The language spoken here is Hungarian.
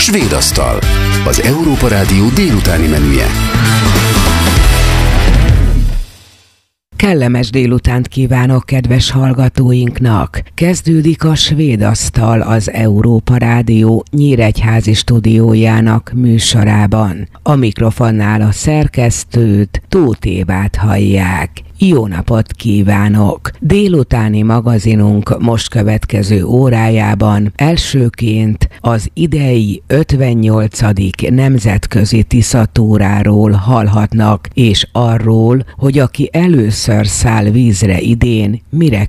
Svéd asztal, az Európa Rádió délutáni menüje. Kellemes délutánt kívánok kedves hallgatóinknak! Kezdődik a Svéd asztal az Európa Rádió nyíregyházi stúdiójának műsorában. A mikrofonnál a szerkesztőt, Tóth Évát hallják. Jó napot kívánok! Délutáni magazinunk most következő órájában elsőként az idei 58. nemzetközi Tisza-túráról hallhatnak, és arról, hogy aki először száll vízre idén, mire